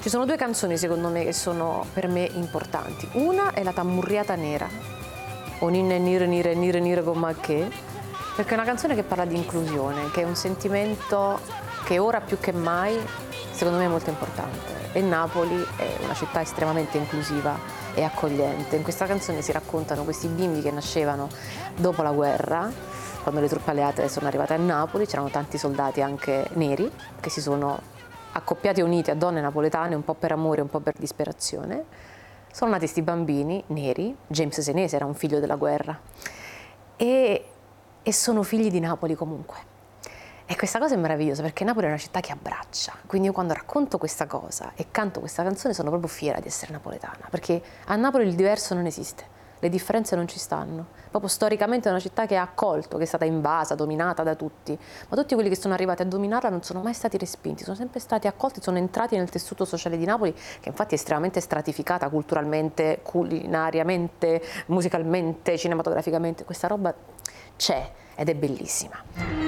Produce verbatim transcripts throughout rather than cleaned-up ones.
Ci sono due canzoni secondo me che sono per me importanti. Una è la Tammurriata Nera, o Ninne Nire Nire Nire Nire con che, perché è una canzone che parla di inclusione, che è un sentimento che ora più che mai secondo me è molto importante. E Napoli è una città estremamente inclusiva e accogliente. In questa canzone si raccontano questi bimbi che nascevano dopo la guerra, quando le truppe alleate sono arrivate a Napoli. C'erano tanti soldati anche neri che si sono accoppiati e uniti a donne napoletane, un po' per amore, un po' per disperazione. Sono nati questi bambini neri. James Senese era un figlio della guerra e, e sono figli di Napoli comunque. E questa cosa è meravigliosa perché Napoli è una città che abbraccia, quindi io quando racconto questa cosa e canto questa canzone sono proprio fiera di essere napoletana, perché a Napoli il diverso non esiste, le differenze non ci stanno. Proprio storicamente è una città che ha accolto, che è stata invasa, dominata da tutti, ma tutti quelli che sono arrivati a dominarla non sono mai stati respinti, sono sempre stati accolti, sono entrati nel tessuto sociale di Napoli, che infatti è estremamente stratificata culturalmente, culinariamente, musicalmente, cinematograficamente. Questa roba c'è ed è bellissima.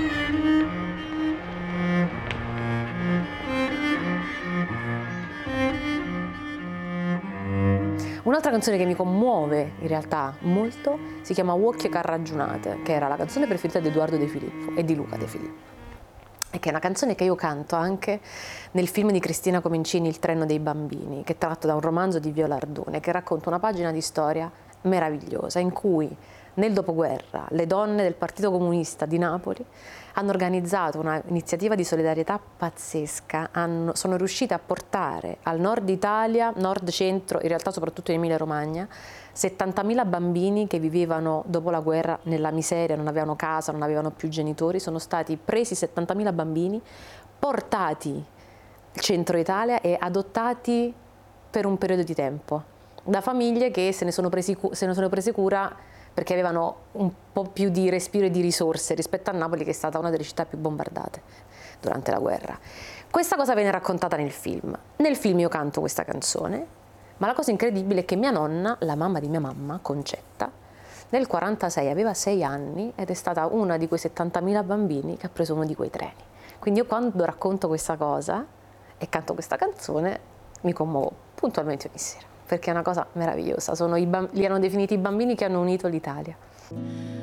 Un'altra canzone che mi commuove in realtà molto si chiama Uocchie Carraggiunate, che era la canzone preferita di Edoardo De Filippo e di Luca De Filippo, e che è una canzone che io canto anche nel film di Cristina Comencini, Il treno dei bambini, che è tratto da un romanzo di Viola Ardone, che racconta una pagina di storia meravigliosa in cui nel dopoguerra le donne del Partito Comunista di Napoli hanno organizzato un'iniziativa di solidarietà pazzesca, hanno, sono riuscite a portare al nord Italia, nord centro, in realtà soprattutto in Emilia Romagna, settantamila bambini che vivevano dopo la guerra nella miseria, non avevano casa, non avevano più genitori. Sono stati presi settantamila bambini, portati al centro Italia e adottati per un periodo di tempo da famiglie che se ne sono presi, se ne sono prese cura perché avevano un po' più di respiro e di risorse rispetto a Napoli, che è stata una delle città più bombardate durante la guerra. Questa cosa viene raccontata nel film. Nel film io canto questa canzone, ma la cosa incredibile è che mia nonna, la mamma di mia mamma, Concetta, nel quarantasei aveva sei anni ed è stata una di quei settantamila bambini che ha preso uno di quei treni. Quindi io quando racconto questa cosa e canto questa canzone mi commuovo puntualmente ogni sera, perché è una cosa meravigliosa. Sono i li hanno definiti i bambini che hanno unito l'Italia.